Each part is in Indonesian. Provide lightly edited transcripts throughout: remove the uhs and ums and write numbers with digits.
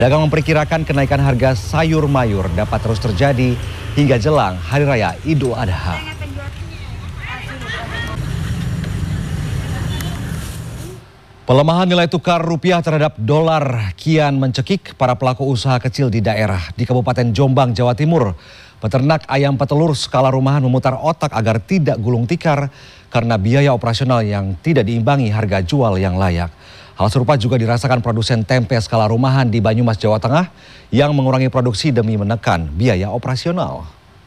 Pedagang memperkirakan kenaikan harga sayur mayur dapat terus terjadi hingga jelang Hari Raya Idul Adha. Pelemahan nilai tukar rupiah terhadap dolar kian mencekik para pelaku usaha kecil di daerah. Di Kabupaten Jombang, Jawa Timur, peternak ayam petelur skala rumahan memutar otak agar tidak gulung tikar karena biaya operasional yang tidak diimbangi harga jual yang layak. Hal serupa juga dirasakan produsen tempe skala rumahan di Banyumas, Jawa Tengah yang mengurangi produksi demi menekan biaya operasional.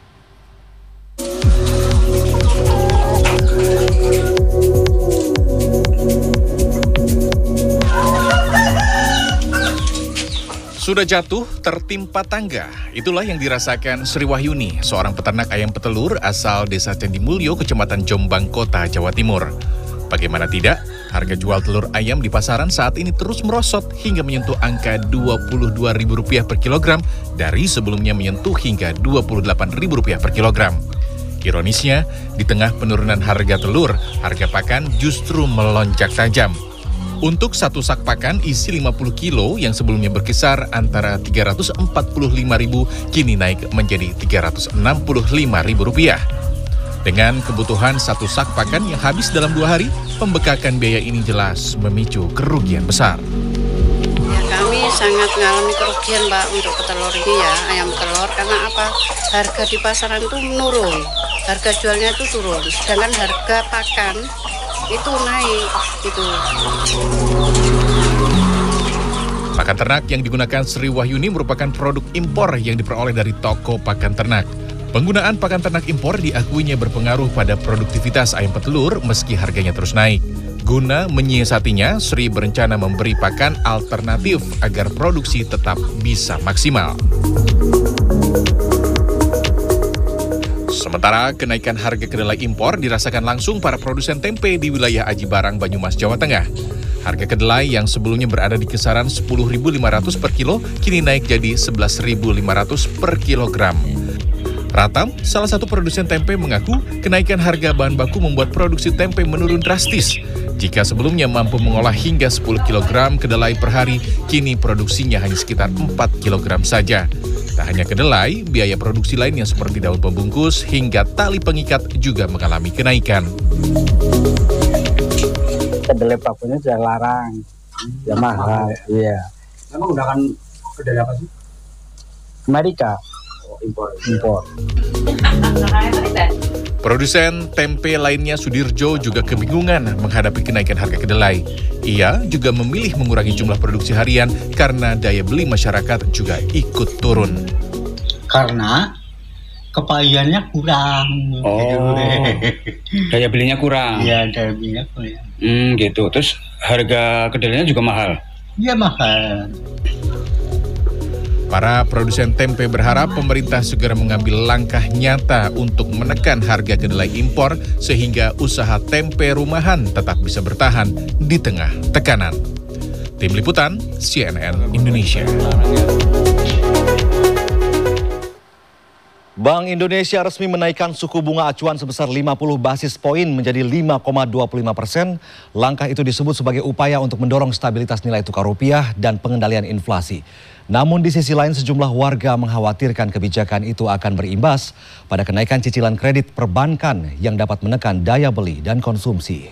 Sudah jatuh, tertimpa tangga. Itulah yang dirasakan Sri Wahyuni, seorang peternak ayam petelur asal Desa Candimulyo, Kecamatan Jombang, Kota Jawa Timur. Bagaimana tidak, harga jual telur ayam di pasaran saat ini terus merosot hingga menyentuh angka Rp22.000 per kilogram dari sebelumnya menyentuh hingga Rp28.000 per kilogram. Ironisnya, di tengah penurunan harga telur, harga pakan justru melonjak tajam. Untuk satu sak pakan isi 50 kilo yang sebelumnya berkisar antara Rp345.000 kini naik menjadi Rp365.000. Dengan kebutuhan satu sak pakan yang habis dalam 2 hari, pembekakan biaya ini jelas memicu kerugian besar. Ya, kami sangat mengalami kerugian, Mbak, untuk petelur ini ya, ayam telur, karena apa? Harga di pasaran itu menurun, harga jualnya itu turun, sedangkan harga pakan itu naik gitu. Pakan ternak yang digunakan Sri Wahyuni merupakan produk impor yang diperoleh dari toko pakan ternak. Penggunaan pakan ternak impor diakuinya berpengaruh pada produktivitas ayam petelur meski harganya terus naik. Guna menyiasatinya, Sri berencana memberi pakan alternatif agar produksi tetap bisa maksimal. Sementara kenaikan harga kedelai impor dirasakan langsung para produsen tempe di wilayah Aji Barang, Banyumas, Jawa Tengah. Harga kedelai yang sebelumnya berada di kisaran Rp10.500 per kilo, kini naik jadi Rp11.500 per kilogram. Ratam, salah satu produsen tempe, mengaku kenaikan harga bahan baku membuat produksi tempe menurun drastis. Jika sebelumnya mampu mengolah hingga 10 kg kedelai per hari, kini produksinya hanya sekitar 4 kg saja. Tak hanya kedelai, biaya produksi lainnya seperti daun pembungkus hingga tali pengikat juga mengalami kenaikan. Kedelai bakunya sudah larang, ya mahal, iya. Emang menggunakan kedelai apa sih? Amerika. Impor. Produsen tempe lainnya Sudirjo juga kebingungan menghadapi kenaikan harga kedelai. Ia juga memilih mengurangi jumlah produksi harian karena daya beli masyarakat juga ikut turun. Karena kepahiannya kurang. Oh, daya belinya kurang. Iya, daya belinya kurang. Gitu. Terus harga kedelainya juga mahal? Iya, mahal. Para produsen tempe berharap pemerintah segera mengambil langkah nyata untuk menekan harga kedelai impor sehingga usaha tempe rumahan tetap bisa bertahan di tengah tekanan. Tim Liputan, CNN Indonesia. Bank Indonesia resmi menaikkan suku bunga acuan sebesar 50 basis poin menjadi 5,25%. Langkah itu disebut sebagai upaya untuk mendorong stabilitas nilai tukar rupiah dan pengendalian inflasi. Namun di sisi lain sejumlah warga mengkhawatirkan kebijakan itu akan berimbas pada kenaikan cicilan kredit perbankan yang dapat menekan daya beli dan konsumsi.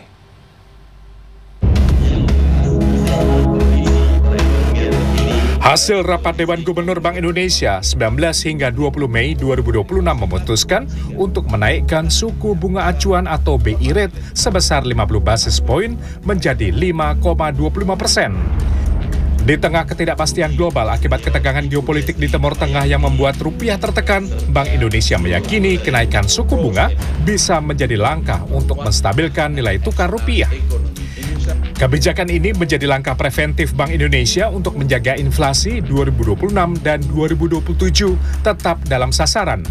Hasil rapat Dewan Gubernur Bank Indonesia 19 hingga 20 Mei 2026 memutuskan untuk menaikkan suku bunga acuan atau BI rate sebesar 50 basis poin menjadi 5,25%. Di tengah ketidakpastian global akibat ketegangan geopolitik di Timur Tengah yang membuat rupiah tertekan, Bank Indonesia meyakini kenaikan suku bunga bisa menjadi langkah untuk menstabilkan nilai tukar rupiah. Kebijakan ini menjadi langkah preventif Bank Indonesia untuk menjaga inflasi 2026 dan 2027 tetap dalam sasaran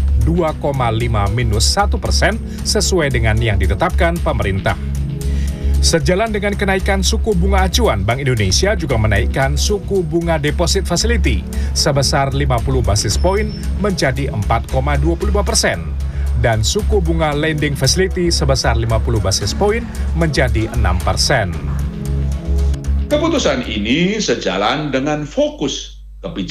2,5-1% sesuai dengan yang ditetapkan pemerintah. Sejalan dengan kenaikan suku bunga acuan, Bank Indonesia juga menaikkan suku bunga deposit facility sebesar 50 basis poin menjadi 4,25% dan suku bunga lending facility sebesar 50 basis poin menjadi 6%. Keputusan ini sejalan dengan fokus kebijakan